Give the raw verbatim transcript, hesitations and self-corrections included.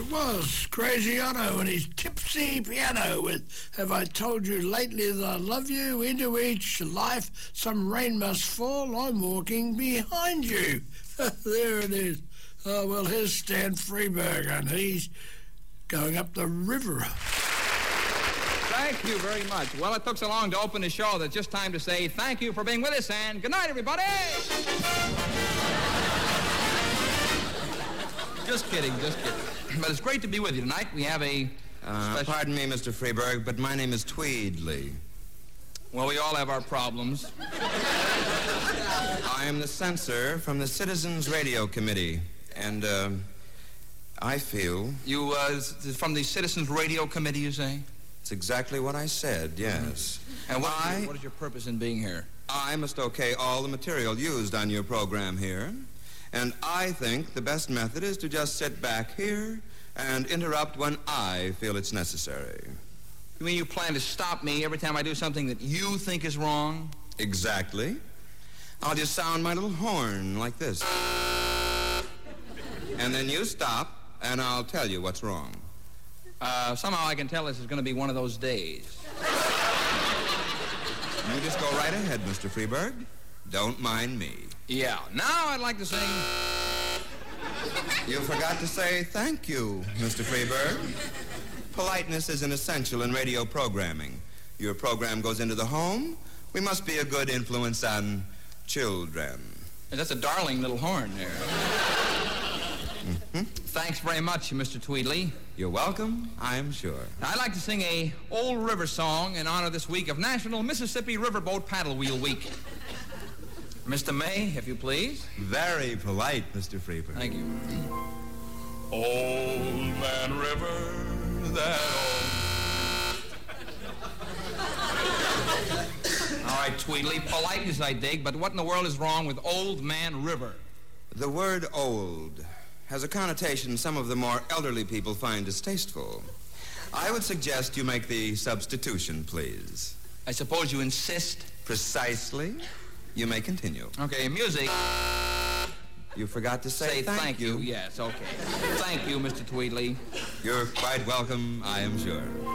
it was Crazy Otto and his tipsy piano with Have I Told You Lately That I Love You? Into each life some rain must fall, I'm walking behind you. There it is. Oh, well, here's Stan Freberg, and he's going up the river. Thank you very much. Well, it took so long to open the show that it's just time to say thank you for being with us, and good night, everybody! Just kidding, just kidding. But it's great to be with you tonight. We have a uh, special... Pardon me, Mister Freberg, but my name is Tweedley. Well, we all have our problems. I am the censor from the Citizens Radio Committee, and uh, I feel... You, uh, from the Citizens Radio Committee, you say? It's exactly what I said, yes. Mm-hmm. And what, I, is your, what is your purpose in being here? I must okay all the material used on your program here, and I think the best method is to just sit back here and interrupt when I feel it's necessary. You mean you plan to stop me every time I do something that you think is wrong? Exactly. I'll just sound my little horn like this. And then you stop, and I'll tell you what's wrong. Uh, somehow I can tell this is going to be one of those days. You just go right ahead, Mister Freberg. Don't mind me. Yeah. Now I'd like to sing... You forgot to say thank you, Mister Freberg. Politeness is an essential in radio programming. Your program goes into the home. We must be a good influence on children. That's a darling little horn there. Mm-hmm. Thanks very much, Mister Tweedley. You're welcome, I'm sure. I'd like to sing a old river song in honor this week of National Mississippi Riverboat Paddle Wheel Week. Mister May, if you please. Very polite, Mister Freberg. Thank you. Old Man River, that old... All right, Tweedley, politeness I dig, but what in the world is wrong with Old Man River? The word old has a connotation some of the more elderly people find distasteful. I would suggest you make the substitution, please. I suppose you insist? Precisely. You may continue. Okay, music. You forgot to say, say thank, thank you. you. Yes, okay. Thank you, Mister Tweedley. You're quite welcome, I am sure.